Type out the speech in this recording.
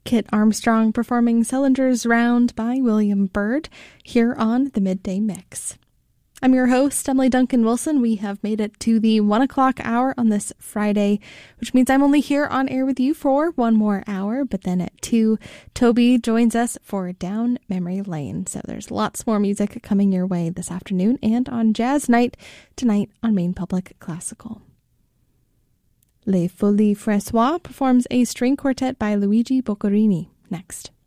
Kit Armstrong performing Selinger's Round by William Byrd here on the Midday Mix. I'm your host, Emily Duncan Wilson. We have made it to the 1 o'clock hour on this Friday, which means I'm only here on air with you for one more hour. But then at 2, Toby joins us for Down Memory Lane. So there's lots more music coming your way this afternoon and on Jazz Night tonight on Maine Public Classical. Les Folies Francois performs a string quartet by Luigi Boccherini next.